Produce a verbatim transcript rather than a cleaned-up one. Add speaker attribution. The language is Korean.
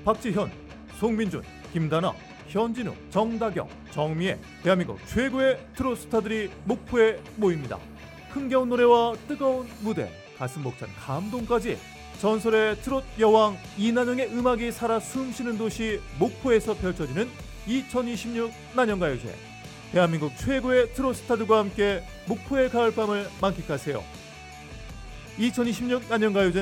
Speaker 1: 박지현, 송민준, 김다나, 현진우, 정다경, 정미애, 대한민국 최고의 트롯 스타들이 목포에 모입니다. 흥겨운 노래와 뜨거운 무대, 가슴 벅찬 감동까지 전설의 트롯 여왕 이난영의 음악이 살아 숨쉬는 도시 목포에서 펼쳐지는 이천이십육 난영가요제. 대한민국 최고의 트롯 스타들과 함께 목포의 가을밤을 만끽하세요. 이천이십육 난영가요제는